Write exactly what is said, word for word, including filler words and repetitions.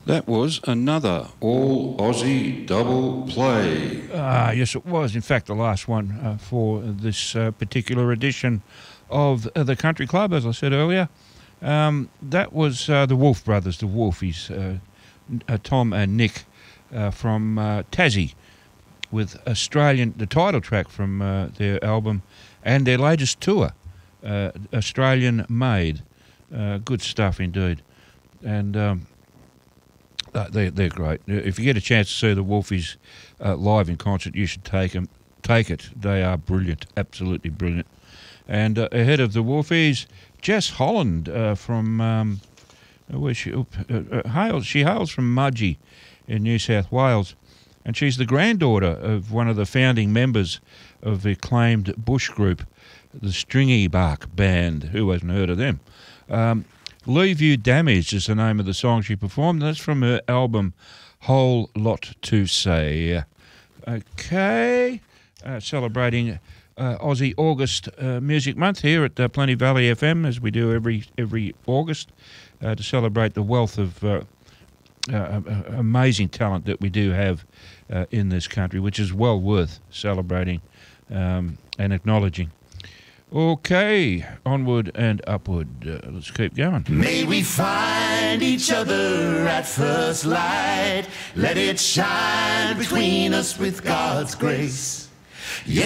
That was another all Aussie double play. Ah, yes, it was. In fact, the last one uh, for this uh, particular edition of uh, the Country Club, as I said earlier. Um, that was uh, the Wolf Brothers, the Wolfies, uh, uh, Tom and Nick uh, from uh, Tassie, with Australian, the title track from uh, their album and their latest tour, uh, Australian Made. Uh, good stuff indeed. And um, uh, they're, they're great. If you get a chance to see the Wolfies uh, live in concert, you should take them. Take it. They are brilliant, absolutely brilliant. And uh, ahead of the Wolfies, Jess Holland uh, from um, where she uh, uh, hails. She hails from Mudgee in New South Wales, and she's the granddaughter of one of the founding members of the acclaimed bush group, the Stringy Bark Band. Who hasn't heard of them? Um, Leave You Damaged is the name of the song she performed. That's from her album Whole Lot to Say. Okay, uh, celebrating uh, Aussie August uh, Music Month here at uh, Plenty Valley F M, as we do every every August, uh, to celebrate the wealth of uh, uh, uh, amazing talent that we do have uh, in this country, which is well worth celebrating um, and acknowledging. Okay, onward and upward. Uh, let's keep going. May we find each other at first light. Let it shine between us with God's grace.